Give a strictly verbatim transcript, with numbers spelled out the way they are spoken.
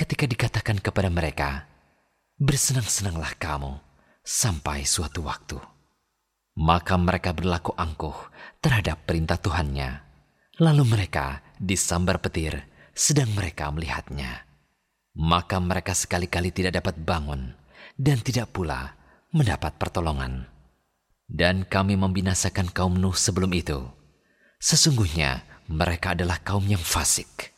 ketika dikatakan kepada mereka, "Bersenang-senanglah kamu sampai suatu waktu." Maka mereka berlaku angkuh terhadap perintah Tuhannya. Lalu mereka disambar petir sedang mereka melihatnya. Maka mereka sekali-kali tidak dapat bangun dan tidak pula mendapat pertolongan. Dan kami membinasakan kaum Nuh sebelum itu. Sesungguhnya mereka adalah kaum yang fasik.